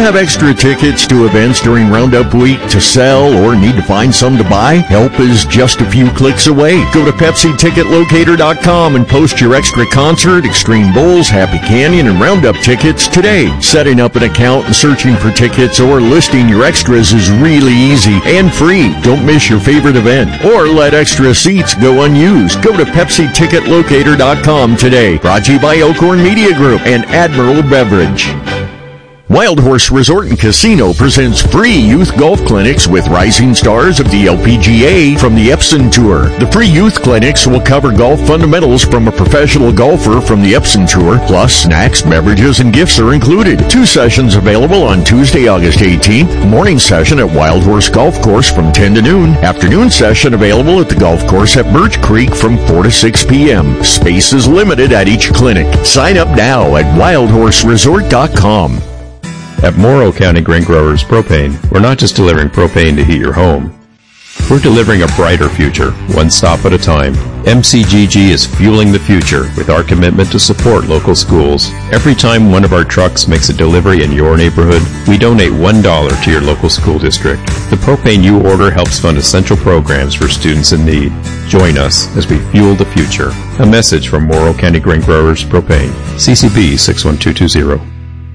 have extra tickets to events during Roundup Week to sell or need to find some to buy? Help is just a few clicks away. Go to PepsiTicketLocator.com and post your extra concert, Extreme Bowls, Happy Canyon, and Roundup tickets today. Setting up an account and searching for tickets or listing your extras is really easy and free. Don't miss your favorite event or let extra seats go unused. Go to PepsiTicketLocator.com today. Brought to you by Elkhorn Media Group and Admiral Beverage. Wild Horse Resort and Casino presents free youth golf clinics with rising stars of the LPGA from the Epson Tour. The free youth clinics will cover golf fundamentals from a professional golfer from the Epson Tour, plus snacks, beverages, and gifts are included. 2 sessions available on Tuesday, August 18th. Morning session at Wild Horse Golf Course from 10 to noon. Afternoon session available at the golf course at Birch Creek from 4 to 6 p.m. Space is limited at each clinic. Sign up now at wildhorseresort.com. At Morrow County Grain Growers Propane, we're not just delivering propane to heat your home. We're delivering a brighter future, one stop at a time. MCGG is fueling the future with our commitment to support local schools. Every time one of our trucks makes a delivery in your neighborhood, we donate $1 to your local school district. The propane you order helps fund essential programs for students in need. Join us as we fuel the future. A message from Morrow County Grain Growers Propane. CCB 61220.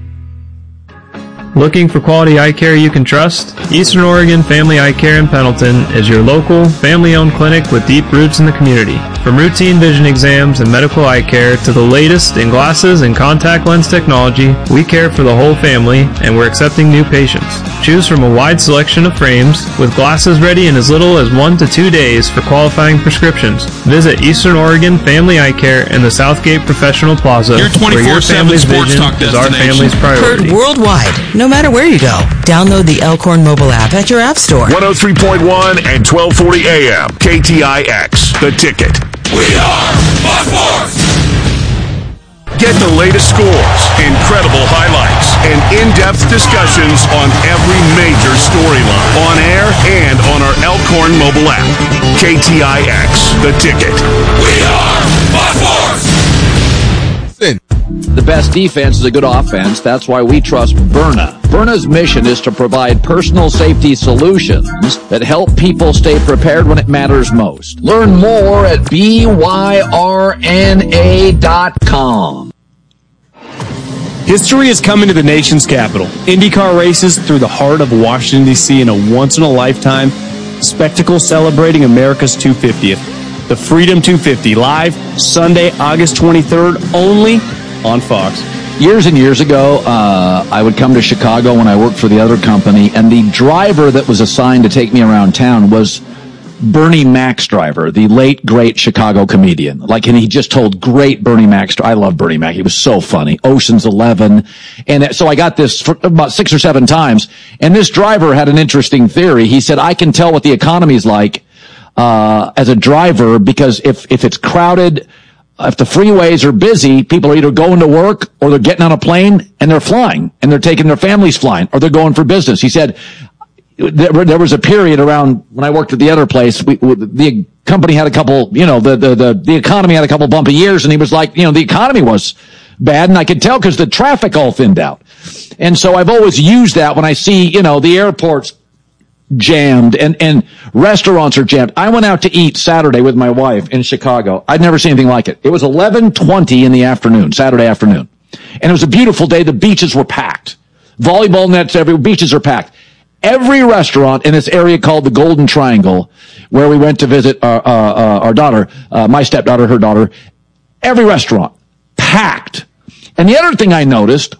Looking for quality eye care you can trust? Eastern Oregon Family Eye Care in Pendleton is your local, family-owned clinic with deep roots in the community. From routine vision exams and medical eye care to the latest in glasses and contact lens technology, we care for the whole family, and we're accepting new patients. Choose from a wide selection of frames, with glasses ready in as little as 1 to 2 days for qualifying prescriptions. Visit Eastern Oregon Family Eye Care in the Southgate Professional Plaza, where your family's vision is our family's priority. Heard worldwide, no matter where you go. Download the Elkhorn mobile app at your app store. 103.1 and 1240 AM, KTIX, The Ticket. We are Buckforce! Get the latest scores, incredible highlights, and in-depth discussions on every major storyline, on air and on our Elkhorn mobile app. KTIX, The Ticket. We are Buckforce! The best defense is a good offense. That's why we trust Byrna. Byrna's mission is to provide personal safety solutions that help people stay prepared when it matters most. Learn more at byrna.com. History is coming to the nation's capital. IndyCar races through the heart of Washington, D.C. in a once-in-a-lifetime spectacle celebrating America's 250th. The Freedom 250, live Sunday, August 23rd, only on Fox. Years and years ago, I would come to Chicago when I worked for the other company, and the driver that was assigned to take me around town was Bernie Mac's driver, the late, great Chicago comedian. And he just told great Bernie Mac's story. I love Bernie Mac. He was so funny. Ocean's 11. And so I got this for about 6 or 7 times. And this driver had an interesting theory. He said, I can tell what the economy's like as a driver, because if it's crowded, if the freeways are busy, people are either going to work or they're getting on a plane and they're flying and they're taking their families flying or they're going for business. He said there was a period around when I worked at the other place, the company had a couple, the economy had a couple bumpy years, and he was like, the economy was bad, and I could tell because the traffic all thinned out. And so I've always used that when I see, the airports jammed and restaurants are jammed. I went out to eat Saturday with my wife in Chicago. I'd never seen anything like it. It was 11:20 in the afternoon, Saturday afternoon. And it was a beautiful day. The beaches were packed. Volleyball nets beaches are packed. Every restaurant in this area called the Golden Triangle, where we went to visit our daughter, my stepdaughter, her daughter, every restaurant packed. And the other thing I noticed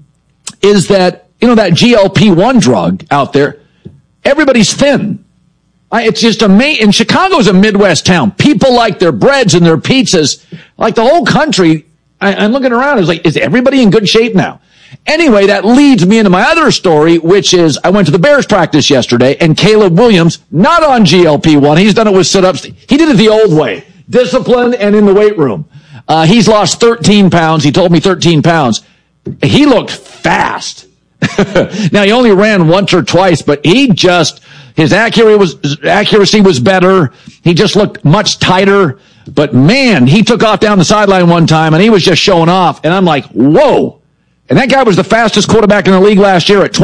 is that, that GLP-1 drug out there, everybody's thin. It's just amazing. And Chicago's a Midwest town. People like their breads and their pizzas. Like the whole country, I'm looking around, is everybody in good shape now? Anyway, that leads me into my other story, which is I went to the Bears practice yesterday, and Caleb Williams, not on GLP-1, he's done it with sit-ups. He did it the old way, discipline and in the weight room. He's lost 13 pounds. He told me 13 pounds. He looked fast. Now, he only ran once or twice, but his accuracy was better. He just looked much tighter. But man, he took off down the sideline one time and he was just showing off. And I'm like, whoa. And that guy was the fastest quarterback in the league last year at